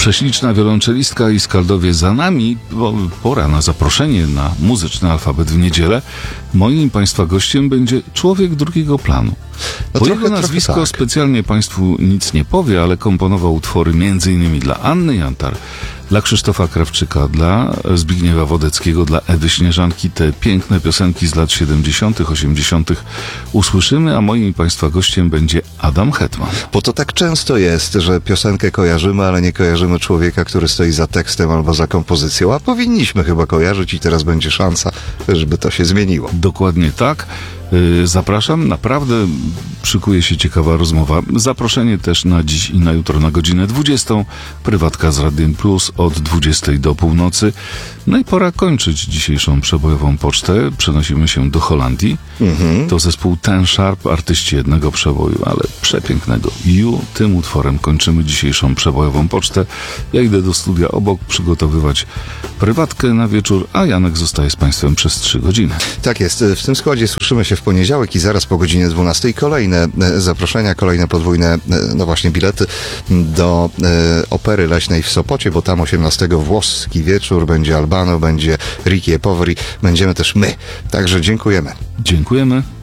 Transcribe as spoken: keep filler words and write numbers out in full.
Prześliczna wiolonczelistka i skaldowie za nami, bo pora na zaproszenie na muzyczny alfabet w niedzielę. Moim Państwa gościem będzie człowiek drugiego planu. No Bo trochę, jego nazwisko trochę tak. specjalnie Państwu nic nie powie, ale komponował utwory między innymi dla Anny Jantar, dla Krzysztofa Krawczyka, dla Zbigniewa Wodeckiego, dla Ewy Śnieżanki. Te piękne piosenki z lat siedemdziesiątych, osiemdziesiątych usłyszymy, a moim Państwa gościem będzie Adam Hetman. Bo to tak często jest, że piosenkę kojarzymy, ale nie kojarzymy człowieka, który stoi za tekstem albo za kompozycją, a powinniśmy chyba kojarzyć i teraz będzie szansa, żeby to się zmieniło. Dokładnie tak. Zapraszam, naprawdę szykuje się ciekawa rozmowa. Zaproszenie też na dziś i na jutro na godzinę dwudziestą. Prywatka z Radiem Plus od dwudziestej do północy. No i pora kończyć dzisiejszą przebojową pocztę. Przenosimy się do Holandii. Mhm. To zespół Ten Sharp, artyści jednego przeboju, ale przepięknego. You, tym utworem kończymy dzisiejszą przebojową pocztę. Ja idę do studia obok przygotowywać prywatkę na wieczór, a Janek zostaje z Państwem przez trzy godziny. Tak jest. W tym składzie słyszymy się w poniedziałek i zaraz po godzinie dwunastej kolejne zaproszenia, kolejne podwójne, no właśnie, bilety do e, Opery Leśnej w Sopocie, bo tam osiemnastego włoski wieczór, będzie Albano, będzie Ricky e Poveri, będziemy też my. Także dziękujemy. Dziękujemy.